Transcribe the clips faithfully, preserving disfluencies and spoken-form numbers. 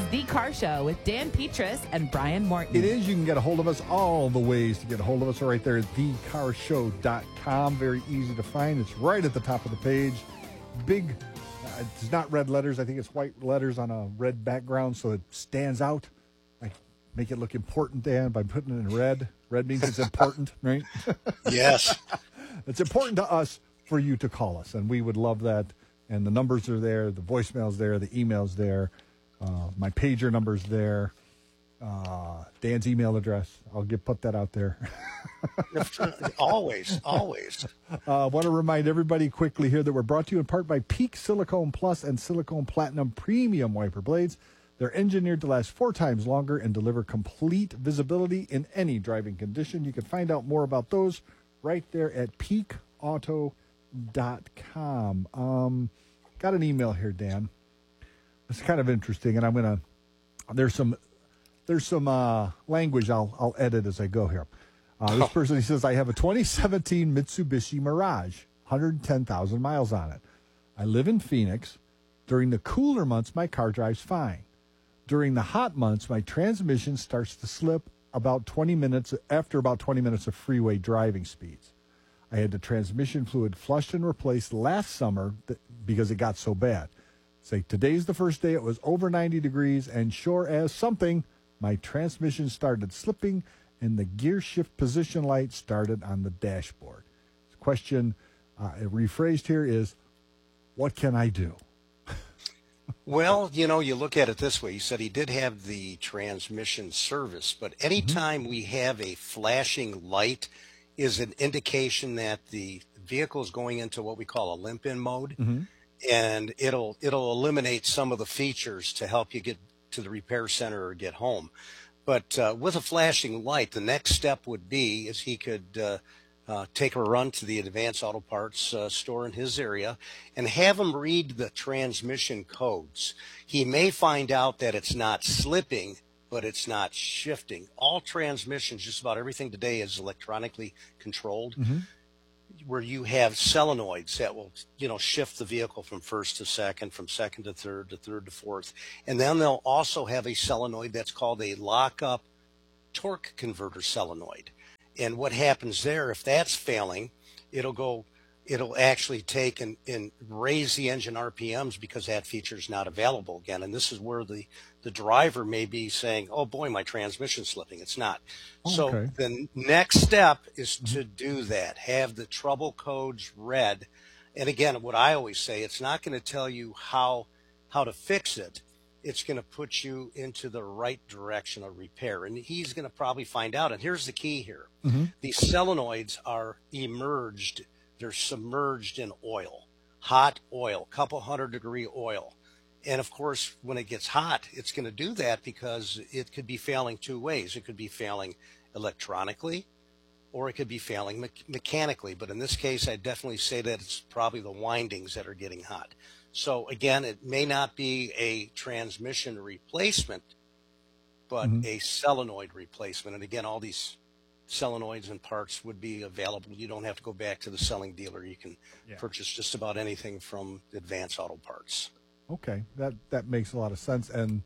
The Car Show with Dan Petras and Brian Morton. It is. You can get a hold of us. All the ways to get a hold of us are right there at the car show dot com. Very easy to find. It's right at the top of the page. Big, uh, it's not red letters. I think it's white letters on a red background, so it stands out. I make it look important, Dan, by putting it in red. Red means it's important, right? Yes. It's important to us for you to call us, and we would love that. And the numbers are there, the voicemail's there, the email's there, uh, my pager number's there, uh, Dan's email address. I'll get put that out there. always, always. I uh, want to remind everybody quickly here that we're brought to you in part by Peak Silicone Plus and Silicone Platinum Premium Wiper Blades. They're engineered to last four times longer and deliver complete visibility in any driving condition. You can find out more about those right there at peak auto dot com. Um, got an email here, Dan. It's kind of interesting, and I'm gonna. There's some, there's some uh, language I'll I'll edit as I go here. Uh, this person, he says, I have a twenty seventeen Mitsubishi Mirage, one hundred ten thousand miles on it. I live in Phoenix. During the cooler months, my car drives fine. During the hot months, my transmission starts to slip about twenty minutes after about twenty minutes of freeway driving speeds. I had the transmission fluid flushed and replaced last summer th- because it got so bad. Say, today's the first day it was over ninety degrees, and sure as something, my transmission started slipping, and the gear shift position light started on the dashboard. The question, uh, rephrased here, is, what can I do? Well, you know, you look at it this way. You said he did have the transmission service, but anytime mm-hmm. we have a flashing light is an indication that the vehicle is going into what we call a limp-in mode, mm-hmm. and it'll it'll eliminate some of the features to help you get to the repair center or get home. But uh, with a flashing light, the next step would be is he could uh, uh, take a run to the Advanced Auto Parts uh, store in his area and have him read the transmission codes. He may find out that it's not slipping, but it's not shifting. All transmissions, just about everything today is electronically controlled, mm-hmm. where you have solenoids that will, you know, shift the vehicle from first to second, from second to third, to third to fourth. And then they'll also have a solenoid that's called a lock-up torque converter solenoid. And what happens there, if that's failing, it'll go, it'll actually take and, and raise the engine R P Ms because that feature is not available again. And this is where the, the driver may be saying, oh boy, my transmission's slipping. It's not. Okay. So the next step is to do that. Have the trouble codes read. And again, what I always say, it's not going to tell you how, how to fix it. It's going to put you into the right direction of repair. And he's going to probably find out. And here's the key here. Mm-hmm. These solenoids are emerged. They're submerged in oil, hot oil, couple hundred degree oil. And of course, when it gets hot, it's going to do that because it could be failing two ways. It could be failing electronically, or it could be failing me- mechanically. But in this case, I definitely say that it's probably the windings that are getting hot. So again, it may not be a transmission replacement, but mm-hmm. a solenoid replacement. And again, all these solenoids and parts would be available. You don't have to go back to the selling dealer. You can yeah. purchase just about anything from Advanced Auto Parts. Okay, that that makes a lot of sense. And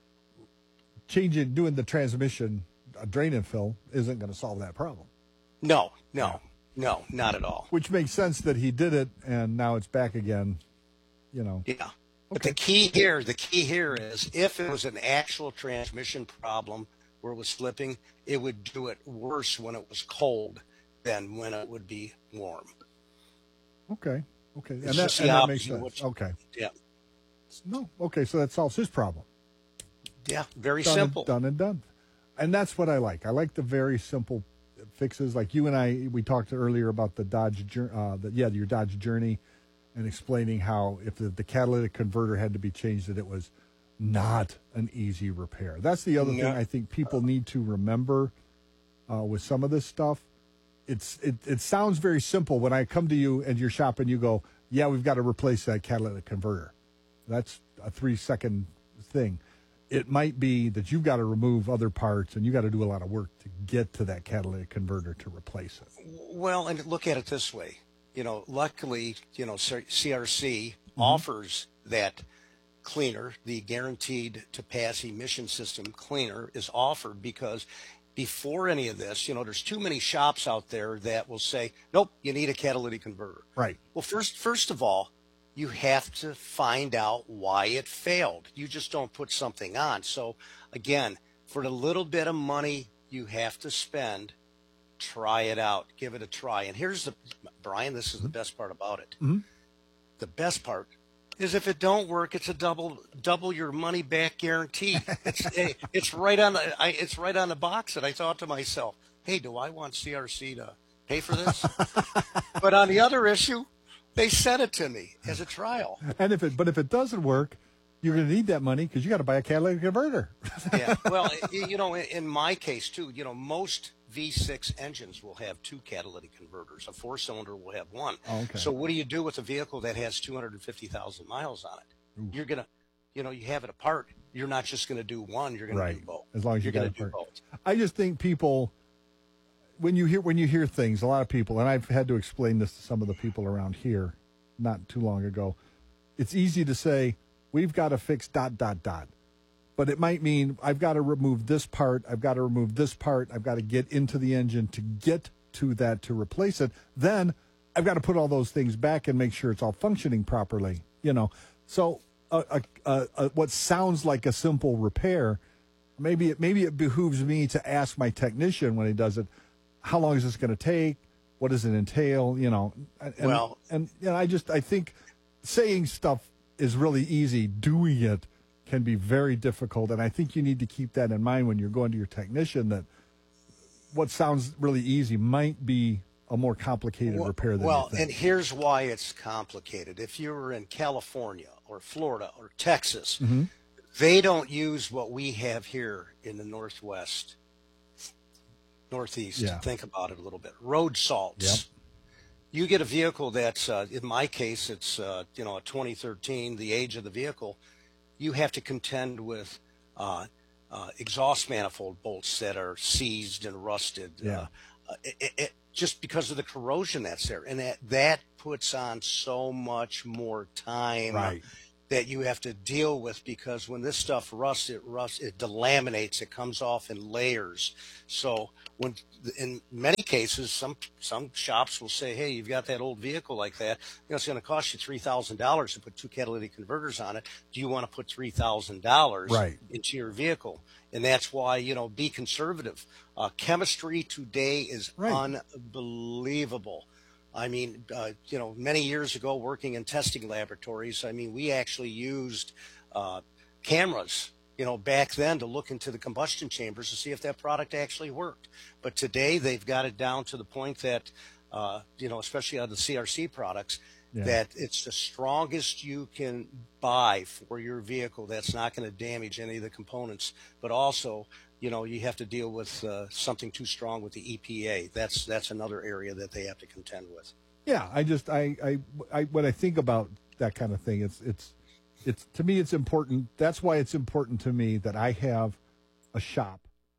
changing, doing the transmission uh, drain and fill isn't going to solve that problem. No, no, yeah. no, not at all. Which makes sense that he did it, and now it's back again. You know. Yeah. Okay. But the key here, the key here is if it was an actual transmission problem where it was slipping, it would do it worse when it was cold than when it would be warm. Okay. Okay. It's and that, just and the that makes opposite of sense. what- Okay. Yeah. No. Okay. So that solves his problem. Yeah. Very Done simple. And, done and done. And that's what I like. I like the very simple fixes. Like you and I, we talked earlier about the Dodge, Jour- uh, the, yeah, your Dodge Journey, and explaining how if the, the catalytic converter had to be changed, that it was not an easy repair. That's the other No. thing I think people need to remember uh, with some of this stuff. It's it, it sounds very simple when I come to you and you're shopping. You go, yeah, we've got to replace that catalytic converter. That's a three second thing. It might be that you've got to remove other parts and you got to do a lot of work to get to that catalytic converter to replace it. Well, and look at it this way. You know, luckily, you know, C R C mm-hmm. offers that cleaner, the guaranteed to pass emission system cleaner, is offered because before any of this, you know, there's too many shops out there that will say, nope, you need a catalytic converter. Right. Well, first, first of all, you have to find out why it failed. You just don't put something on. So again, for the little bit of money you have to spend, try it out, give it a try. And here's the, Brian, this is the best part about it. Mm-hmm. The best part is if it don't work, it's a double double your money back guarantee. It's it's right on the I, it's right on the box. And I thought to myself, hey, do I want C R C to pay for this? But on the other issue, they sent it to me as a trial. And if it but if it doesn't work, you're going to need that money because you got to buy a catalytic converter. Yeah. Well, you know, in my case too, you know, most V six engines will have two catalytic converters. A four-cylinder will have one. Oh, okay. So what do you do with a vehicle that has two hundred fifty thousand miles on it? Ooh. You're going to, you know, you have it apart. You're not just going to do one. You're going right. to do both. As long as you're you going got to it do both. I just think people, when you hear when you hear things, a lot of people, and I've had to explain this to some of the people around here not too long ago, it's easy to say, we've got to fix dot, dot, dot. But it might mean I've got to remove this part, I've got to remove this part, I've got to get into the engine to get to that to replace it. Then I've got to put all those things back and make sure it's all functioning properly, you know. So a, a, a, what sounds like a simple repair, maybe it, maybe it behooves me to ask my technician when he does it, how long is this going to take? What does it entail? You know, and, well, and you know, I just, I think saying stuff is really easy. Doing it can be very difficult. And I think you need to keep that in mind when you're going to your technician, that what sounds really easy might be a more complicated well, repair than well, you think. And here's why it's complicated. If you were in California or Florida or Texas, mm-hmm. they don't use what we have here in the Northwest, Northeast. Yeah. Think about it a little bit. Road salts. Yep. You get a vehicle that's, uh, in my case, it's, uh, you know, a twenty thirteen, the age of the vehicle. You have to contend with uh, uh, exhaust manifold bolts that are seized and rusted. Yeah. Uh, it, it, just because of the corrosion that's there. And that, that puts on so much more time Right. that you have to deal with, because when this stuff rusts, it rusts, it delaminates, it comes off in layers. So when, in many cases, some some shops will say, hey, you've got that old vehicle like that, you know, it's going to cost you three thousand dollars to put two catalytic converters on it. Do you want to put three thousand dollars Right. into your vehicle? And that's why, you know, be conservative. Uh, chemistry today is Right. unbelievable. I mean, uh, you know, many years ago working in testing laboratories, I mean, we actually used uh, cameras, you know, back then to look into the combustion chambers to see if that product actually worked. But today they've got it down to the point that, uh, you know, especially on the C R C products, Yeah. that it's the strongest you can buy for your vehicle that's not going to damage any of the components. But also, you know, you have to deal with uh, something too strong with the E P A. That's that's another area that they have to contend with. Yeah, I just I, I I when I think about that kind of thing, it's it's it's to me it's important. That's why it's important to me that I have a shop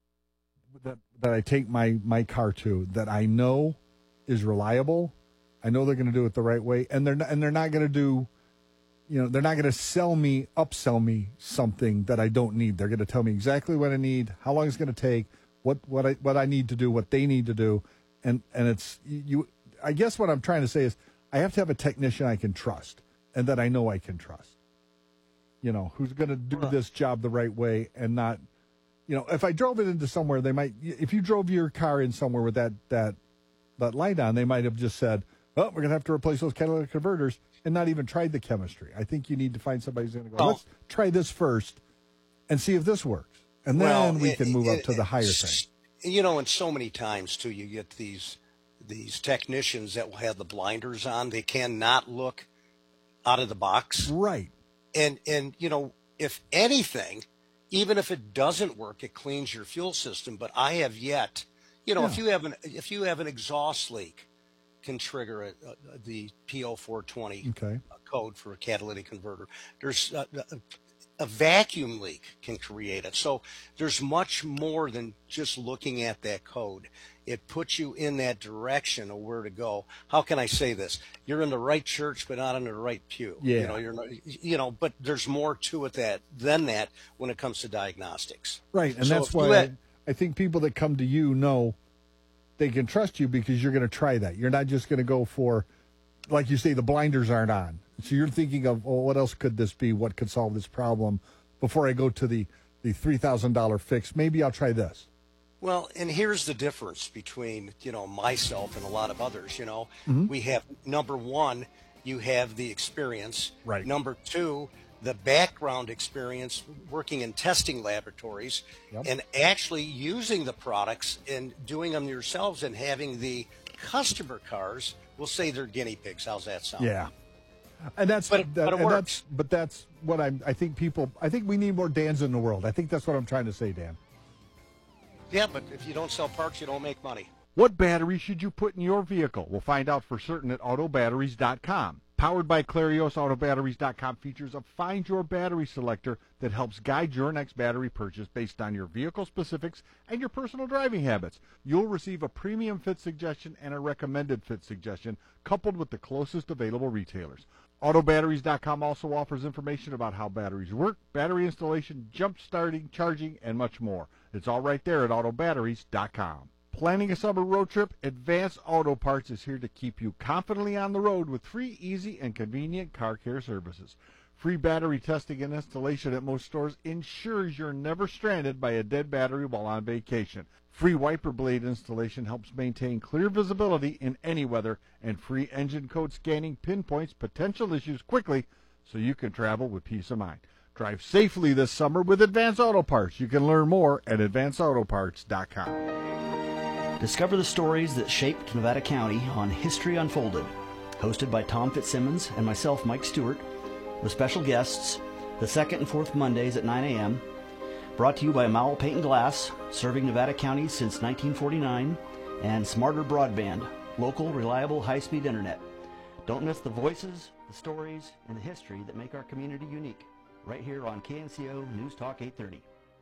that that I take my my car to, that I know is reliable. I know they're going to do it the right way, and they're not, and they're not going to do, you know, they're not going to sell me, upsell me something that I don't need. They're going to tell me exactly what I need, how long it's going to take, what what I what I need to do, what they need to do, and and it's you. I guess what I'm trying to say is I have to have a technician I can trust, and that I know I can trust. You know, who's going to do this job the right way, and not, you know, if I drove it into somewhere, they might. If you drove your car in somewhere with that that that light on, they might have just said, "Oh, we're going to have to replace those catalytic converters," and not even tried the chemistry. I think you need to find somebody who's going to go, well, let's try this first and see if this works. And then well, we it, can move it, up to the higher it, thing. You know, and so many times, too, you get these these technicians that will have the blinders on. They cannot look out of the box. Right. And, and you know, if anything, even if it doesn't work, it cleans your fuel system. But I have yet, you know, Yeah. if you have an if you have an exhaust leak, can trigger a, a, the P O four twenty Okay. code for a catalytic converter. There's a, a, a vacuum leak can create it. So there's much more than just looking at that code. it puts you in that direction of where to go. How can I say this? You're in the right church, but not in the right pew. Yeah. You know, you're not, you know, but there's more to it that than that when it comes to diagnostics. Right, and So that's if you why let- I, I think people that come to you know they can trust you because you're going to try that. You're not just going to go for, like you say, the blinders aren't on. So you're thinking of, oh, what else could this be? What could solve this problem? Before I go to the, the three thousand dollars fix, maybe I'll try this. Well, and here's the difference between, you know, myself and a lot of others, you know. Mm-hmm. We have, number one, you have the experience. Right. Number two, the background experience working in testing laboratories Yep. and actually using the products and doing them yourselves and having the customer cars, we'll say they're guinea pigs. How's that sound? Yeah. And that's But it- that, but it and works. that's but that's what I'm I think people I think we need more Dans in the world. I think that's what I'm trying to say, Dan. Yeah, but if you don't sell parts, you don't make money. What battery should you put in your vehicle? We'll find out for certain at auto batteries dot com. Powered by Clarios, auto batteries dot com features a Find Your Battery selector that helps guide your next battery purchase based on your vehicle specifics and your personal driving habits. You'll receive a premium fit suggestion and a recommended fit suggestion coupled with the closest available retailers. auto batteries dot com also offers information about how batteries work, battery installation, jump starting, charging, and much more. It's all right there at auto batteries dot com. Planning a summer road trip? Advance Auto Parts is here to keep you confidently on the road with free, easy, and convenient car care services. Free battery testing and installation at most stores ensures you're never stranded by a dead battery while on vacation. Free wiper blade installation helps maintain clear visibility in any weather, and free engine code scanning pinpoints potential issues quickly so you can travel with peace of mind. Drive safely this summer with Advance Auto Parts. You can learn more at advance auto parts dot com. Discover the stories that shaped Nevada County on History Unfolded, hosted by Tom Fitzsimmons and myself, Mike Stewart, with special guests the second and fourth Mondays at nine a.m., brought to you by Mowell Paint and Glass, serving Nevada County since nineteen forty-nine, and Smarter Broadband, local, reliable, high-speed internet. Don't miss the voices, the stories, and the history that make our community unique, right here on K N C O News Talk eight thirty.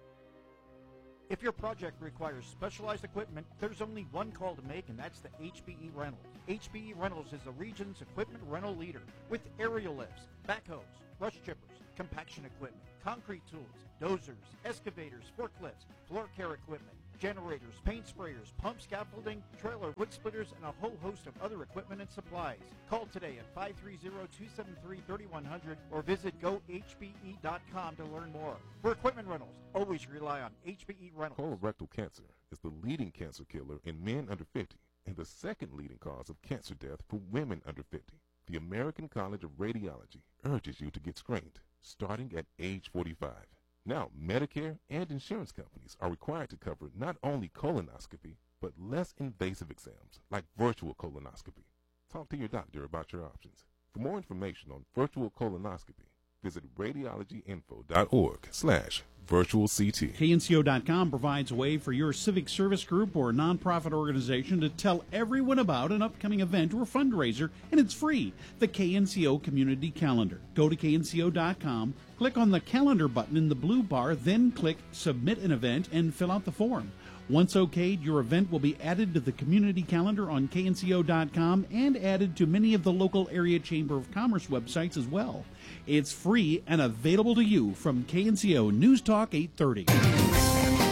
If your project requires specialized equipment, there's only one call to make, and that's the H B E Rentals. H B E Rentals is the region's equipment rental leader with aerial lifts, backhoes, brush chippers, compaction equipment, concrete tools, dozers, excavators, forklifts, floor care equipment, generators, paint sprayers, pump scaffolding, trailer wood splitters, and a whole host of other equipment and supplies. Call today at five three zero, two seven three, three one zero zero or visit go H B E dot com to learn more. For equipment rentals, always rely on H B E Rentals. Colorectal cancer is the leading cancer killer in men under fifty and the second leading cause of cancer death for women under fifty. The American College of Radiology urges you to get screened starting at age forty-five. Now, Medicare and insurance companies are required to cover not only colonoscopy, but less invasive exams like virtual colonoscopy. Talk to your doctor about your options. For more information on virtual colonoscopy, visit radiologyinfo.org slash virtual CT. K N C O dot com provides a way for your civic service group or nonprofit organization to tell everyone about an upcoming event or fundraiser, and it's free. The K N C O Community Calendar. Go to K N C O dot com, click on the calendar button in the blue bar, then click Submit an Event and fill out the form. Once okayed, your event will be added to the community calendar on K N C O dot com and added to many of the local area Chamber of Commerce websites as well. It's free and available to you from K N C O News Talk eight thirty.